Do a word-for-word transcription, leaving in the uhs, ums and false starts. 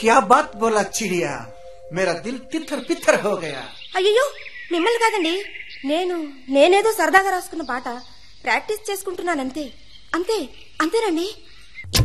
क्या बात बोला चिड़िया, मेरा दिल तिथर पिथर हो गया. అయ్యో మిమ్మల్ని కాదండి, నేను నేనేదో సరదాగా రాసుకున్న పాట ప్రాక్టీస్ చేసుకుంటున్నానంతే. అంతే అంతేనండి.